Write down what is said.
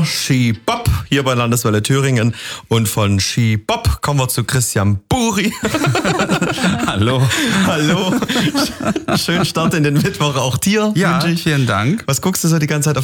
wieder Ski-Bob hier bei Landeswelle Thüringen. Und von Ski-Bob kommen wir zu Christian Buri. Hallo. Hallo. Schönen Start in den Mittwoch auch dir. Ja, wünsche ich. vielen Dank. Was guckst du so die ganze Zeit auf